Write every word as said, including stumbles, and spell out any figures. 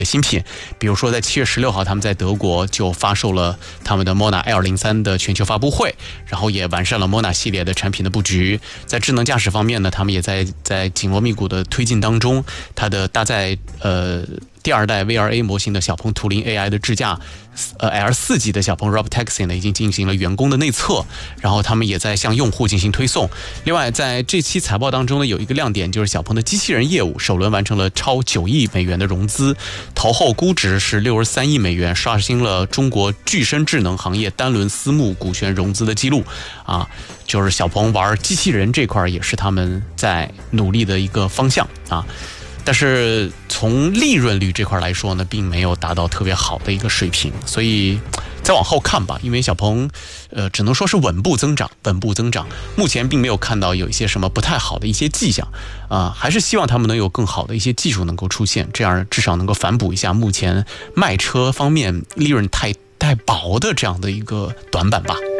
新品，比如说在七月十六号，他们在德国就发售了他们的 Mona L 零三的全球发布会，然后也完善了 Mona 系列的产品的布局。在智能驾驶方面呢，他们也在在紧锣密鼓的推进当中，它的搭载呃第二代 V R A 模型的小鹏图灵 A I 的智驾，呃 L 四级的小鹏 Robotaxi 呢已经进行了员工的内测，然后他们也在向用户进行推送。另外，在这期财报当中呢，有一个亮点就是小鹏的机器人业务首轮完成了超九亿美元的融资，投后估值是六十三亿美元，刷新了中国具身智能行业单轮私募股权融资的记录啊。就是小鹏玩机器人这块也是他们在努力的一个方向啊。但是从利润率这块来说呢，并没有达到特别好的一个水平，所以再往后看吧。因为小鹏，呃，只能说是稳步增长，稳步增长。目前并没有看到有一些什么不太好的一些迹象，啊、呃，还是希望他们能有更好的一些技术能够出现，这样至少能够反哺一下目前卖车方面利润太太薄的这样的一个短板吧。